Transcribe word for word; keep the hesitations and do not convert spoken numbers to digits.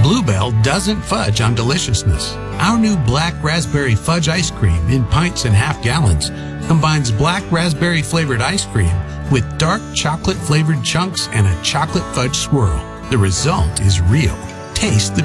Bluebell doesn't fudge on deliciousness. Our new black raspberry fudge ice cream in pints and half gallons combines black raspberry flavored ice cream with dark chocolate flavored chunks and a chocolate fudge swirl. The result is real. Taste the